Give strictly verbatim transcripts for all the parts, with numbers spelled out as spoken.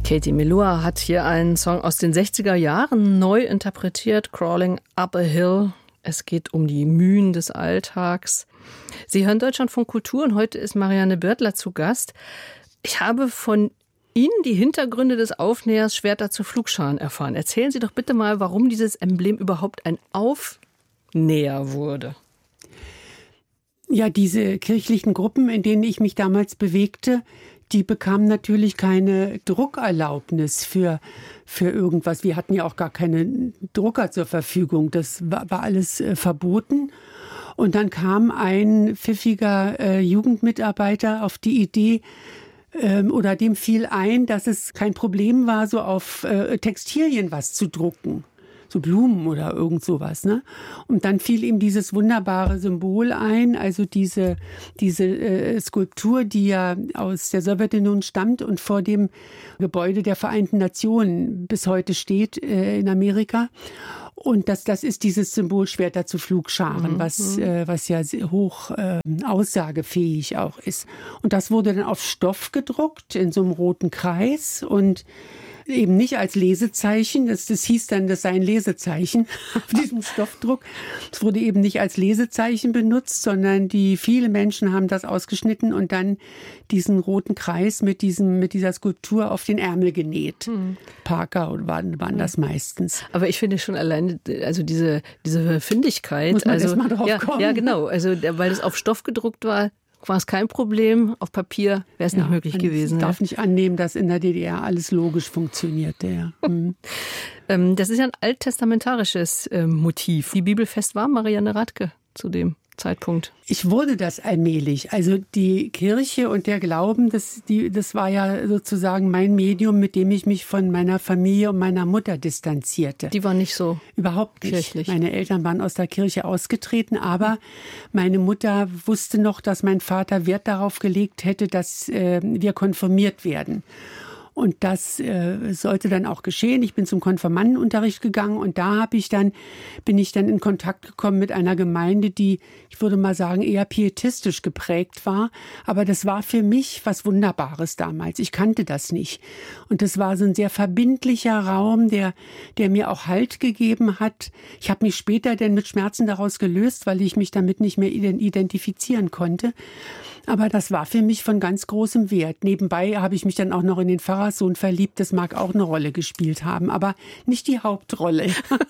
Katie Melua hat hier einen Song aus den sechziger Jahren neu interpretiert, Crawling Up a Hill. Es geht um die Mühen des Alltags. Sie hören Deutschlandfunk Kultur und heute ist Marianne Börtler zu Gast. Ich habe von Ihnen die Hintergründe des Aufnähers Schwerter zu Pflugscharen erfahren. Erzählen Sie doch bitte mal, warum dieses Emblem überhaupt ein Aufnäher wurde. Ja, diese kirchlichen Gruppen, in denen ich mich damals bewegte, die bekamen natürlich keine Druckerlaubnis für, für irgendwas. Wir hatten ja auch gar keine Drucker zur Verfügung. Das war, war alles äh, verboten. Und dann kam ein pfiffiger äh, Jugendmitarbeiter auf die Idee, ähm, oder dem fiel ein, dass es kein Problem war, so auf äh, Textilien was zu drucken. So Blumen oder irgend sowas, ne? Und dann fiel ihm dieses wunderbare Symbol ein, also diese, diese äh, Skulptur, die ja aus der Sowjetunion stammt und vor dem Gebäude der Vereinten Nationen bis heute steht äh, in Amerika. Und das, das ist dieses Symbol Schwerter zu Pflugscharen, mhm. was, äh, was ja hoch äh, aussagefähig auch ist. Und das wurde dann auf Stoff gedruckt in so einem roten Kreis und eben nicht als Lesezeichen, das, das hieß dann, das sei ein Lesezeichen auf diesem Stoffdruck. Es wurde eben nicht als Lesezeichen benutzt, sondern die viele Menschen haben das ausgeschnitten und dann diesen roten Kreis mit diesem mit dieser Skulptur auf den Ärmel genäht. Hm. Parker waren, waren das meistens. Aber ich finde schon alleine, also diese diese Findigkeit, muss man also erst mal drauf ja, kommen. Ja, genau, also weil es auf Stoff gedruckt war, war es kein Problem. Auf Papier wäre es ja, nicht möglich gewesen. Ich darf ja. nicht annehmen, dass in der D D R alles logisch funktionierte. Ja. Mhm. Das ist ja ein alttestamentarisches Motiv. Die Bibel fest war Marianne Radke zu dem Zeitpunkt. Ich wurde das allmählich. Also die Kirche und der Glauben, das, die, das war ja sozusagen mein Medium, mit dem ich mich von meiner Familie und meiner Mutter distanzierte. Die war nicht so Überhaupt nicht. Kirchlich. Meine Eltern waren aus der Kirche ausgetreten, aber meine Mutter wusste noch, dass mein Vater Wert darauf gelegt hätte, dass äh, wir konfirmiert werden. Und das äh, sollte dann auch geschehen. Ich bin zum Konfirmandenunterricht gegangen und da habe ich dann, bin ich dann in Kontakt gekommen mit einer Gemeinde, die, ich würde mal sagen, eher pietistisch geprägt war. Aber das war für mich was Wunderbares damals. Ich kannte das nicht. Und das war so ein sehr verbindlicher Raum, der, der mir auch Halt gegeben hat. Ich habe mich später dann mit Schmerzen daraus gelöst, weil ich mich damit nicht mehr identifizieren konnte. Aber das war für mich von ganz großem Wert. Nebenbei habe ich mich dann auch noch in den Pfarrerssohn verliebt. Das mag auch eine Rolle gespielt haben, aber nicht die Hauptrolle.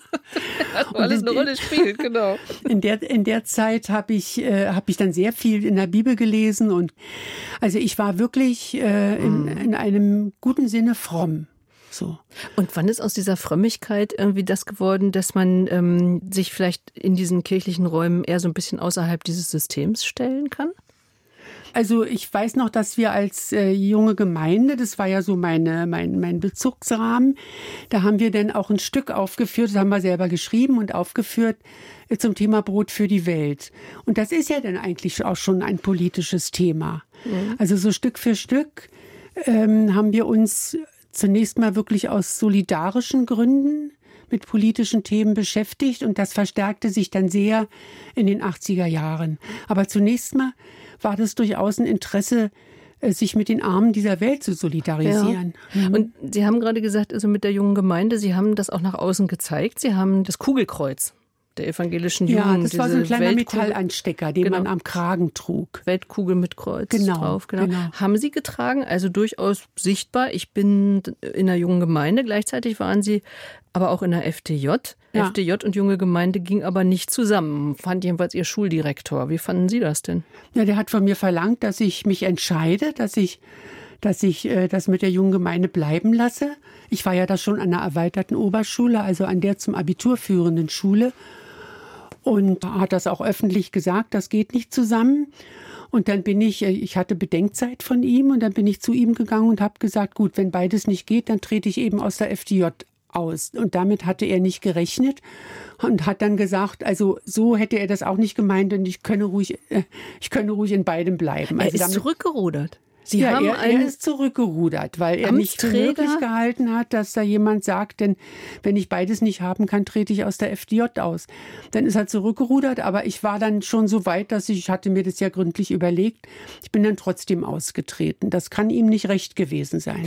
Also alles eine Rolle spielt, genau. In der, in der Zeit habe ich, äh, habe ich dann sehr viel in der Bibel gelesen. Und also ich war wirklich äh, in, in einem guten Sinne fromm. So. Und wann ist aus dieser Frömmigkeit irgendwie das geworden, dass man ähm, sich vielleicht in diesen kirchlichen Räumen eher so ein bisschen außerhalb dieses Systems stellen kann? Also ich weiß noch, dass wir als äh, junge Gemeinde, das war ja so meine, mein, mein Bezugsrahmen, da haben wir dann auch ein Stück aufgeführt, das haben wir selber geschrieben und aufgeführt äh, zum Thema Brot für die Welt. Und das ist ja dann eigentlich auch schon ein politisches Thema. Mhm. Also so Stück für Stück ähm, haben wir uns zunächst mal wirklich aus solidarischen Gründen mit politischen Themen beschäftigt und das verstärkte sich dann sehr in den achtziger Jahren. Aber zunächst mal war das durchaus ein Interesse, sich mit den Armen dieser Welt zu solidarisieren. Ja. Mhm. Und Sie haben gerade gesagt, also mit der jungen Gemeinde, Sie haben das auch nach außen gezeigt. Sie haben das Kugelkreuz der evangelischen Jugend. Ja, das war so ein kleiner Weltkugel- Metallanstecker, den genau. man am Kragen trug. Weltkugel mit Kreuz genau, drauf. Genau. genau. Haben Sie getragen, also durchaus sichtbar. Ich bin in einer jungen Gemeinde, gleichzeitig waren Sie aber auch in der F D J. Ja. F D J und junge Gemeinde ging aber nicht zusammen, fand jedenfalls Ihr Schuldirektor. Wie fanden Sie das denn? Ja, der hat von mir verlangt, dass ich mich entscheide, dass ich dass ich äh, das mit der jungen Gemeinde bleiben lasse. Ich war ja da schon an einer erweiterten Oberschule, also an der zum Abitur führenden Schule. Und hat das auch öffentlich gesagt, das geht nicht zusammen. Und dann bin ich, ich hatte Bedenkzeit von ihm und dann bin ich zu ihm gegangen und habe gesagt, gut, wenn beides nicht geht, dann trete ich eben aus der F D J aus. Und damit hatte er nicht gerechnet und hat dann gesagt, also so hätte er das auch nicht gemeint und ich könne ruhig, ich könne ruhig in beidem bleiben. Er also ist damit, zurückgerudert. Sie ja, haben er, einen er ist zurückgerudert, weil er nicht für Amtsträger? möglich gehalten hat, dass da jemand sagt, denn wenn ich beides nicht haben kann, trete ich aus der F D J aus. Dann ist er zurückgerudert, aber ich war dann schon so weit, dass ich, ich hatte mir das ja gründlich überlegt, ich bin dann trotzdem ausgetreten. Das kann ihm nicht recht gewesen sein.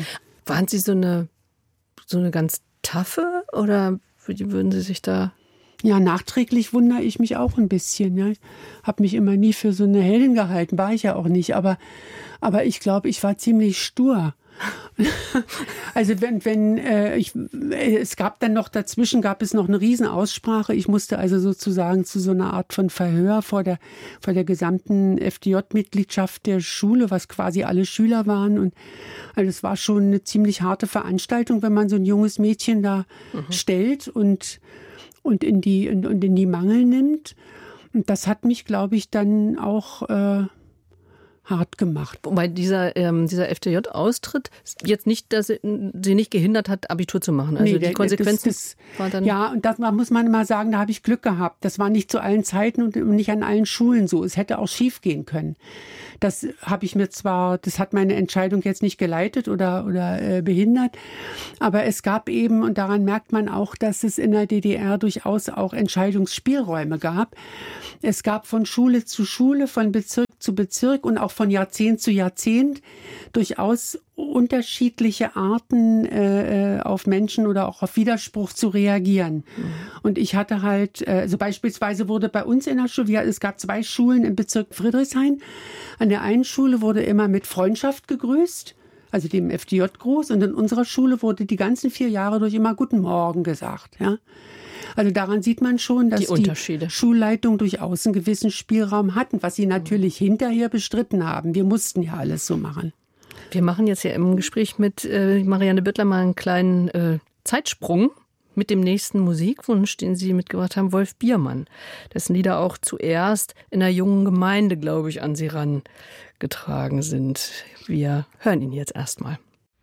Waren Sie so eine, so eine ganz taffe oder wie würden Sie sich da... Ja, nachträglich wundere ich mich auch ein bisschen. Ja. Ich habe mich immer nie für so eine Heldin gehalten, war ich ja auch nicht. Aber, aber ich glaube, ich war ziemlich stur. Also wenn, wenn äh, ich, äh, es gab dann noch dazwischen, gab es noch eine Riesenaussprache. Ich musste also sozusagen zu so einer Art von Verhör vor der, vor der gesamten F D J-Mitgliedschaft der Schule, was quasi alle Schüler waren. Und also es war schon eine ziemlich harte Veranstaltung, wenn man so ein junges Mädchen da mhm. stellt und und in die und, und in die Mangel nimmt. Und das hat mich, glaube ich, dann auch äh, hart gemacht. Wobei dieser, ähm, dieser F D J-Austritt jetzt nicht, dass sie, sie nicht gehindert hat, Abitur zu machen. Also nee, die der, Konsequenzen das, das, waren dann... Ja, und das muss man immer sagen, da habe ich Glück gehabt. Das war nicht zu allen Zeiten und nicht an allen Schulen so. Es hätte auch schief gehen können. Das habe ich mir zwar, das hat meine Entscheidung jetzt nicht geleitet oder, oder äh, behindert, aber es gab eben, und daran merkt man auch, dass es in der D D R durchaus auch Entscheidungsspielräume gab. Es gab von Schule zu Schule, von Bezirk zu Bezirk und auch von Jahrzehnt zu Jahrzehnt durchaus unterschiedliche Arten äh, auf Menschen oder auch auf Widerspruch zu reagieren. Mhm. Und ich hatte halt, äh, also beispielsweise wurde bei uns in der Schule, es gab zwei Schulen im Bezirk Friedrichshain. An der einen Schule wurde immer mit Freundschaft gegrüßt, also dem F D J-Gruß, und in unserer Schule wurde die ganzen vier Jahre durch immer Guten Morgen gesagt, ja. Also daran sieht man schon, dass die, die Schulleitung durchaus einen gewissen Spielraum hatten, was sie natürlich hinterher bestritten haben. Wir mussten ja alles so machen. Wir machen jetzt ja im Gespräch mit äh, Marianne Büttler mal einen kleinen äh, Zeitsprung mit dem nächsten Musikwunsch, den Sie mitgebracht haben, Wolf Biermann, dessen Lieder auch zuerst in der jungen Gemeinde, glaube ich, an Sie rangetragen sind. Wir hören ihn jetzt erstmal.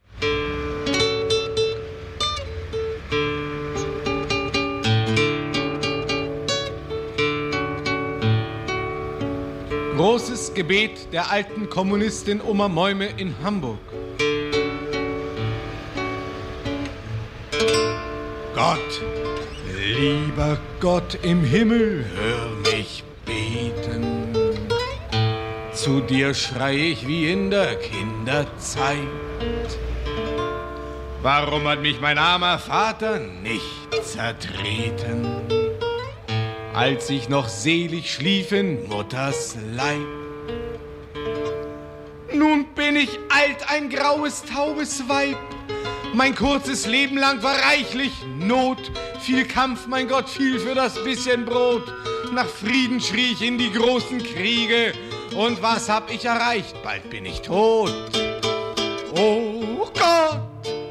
Großes Gebet der alten Kommunistin Oma Mäume in Hamburg. Gott, lieber Gott im Himmel, hör mich beten. Zu dir schrei ich wie in der Kinderzeit. Warum hat mich mein armer Vater nicht zertreten, als ich noch selig schlief in Mutters Leib? Nun bin ich alt, ein graues, taubes Weib. Mein kurzes Leben lang war reichlich Not. Viel Kampf, mein Gott, viel für das bisschen Brot. Nach Frieden schrie ich in die großen Kriege. Und was hab ich erreicht? Bald bin ich tot. Oh,